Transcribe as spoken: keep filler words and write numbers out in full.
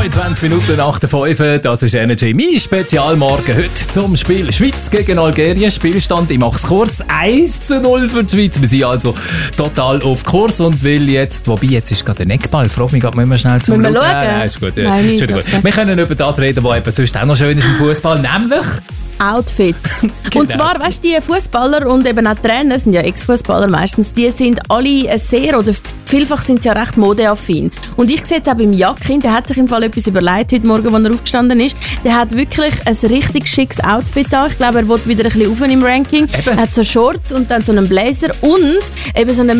zweiundzwanzig Minuten nach der fünf. Das ist Energy. Mein Spezialmorgen heute zum Spiel Schweiz gegen Algerien. Spielstand, ich mache es kurz, eins zu null für die Schweiz. Wir sind also total auf Kurs und will jetzt, wobei jetzt ist gerade der Neckball. Ich frage mich, ob wir schnell zum Schauen. Schauen. Ja, ist gut. Ja. Nein, Ist gut. Wir können über das reden, was eben sonst auch noch schön ist im Fußball, nämlich Outfits. Genau. Und zwar, weißt du, die Fußballer und eben auch Trainer, sind ja Ex-Fußballer meistens, die sind alle sehr, oder vielfach sind sie ja recht modeaffin. Und ich sehe jetzt auch beim Jakin, der hat sich im Fall etwas überlegt heute Morgen, als er aufgestanden ist. Der hat wirklich ein richtig schickes Outfit an. Ich glaube, er will wieder ein bisschen rauf im Ranking. Eben. Er hat so Shorts und dann so einen Blazer und eben so eine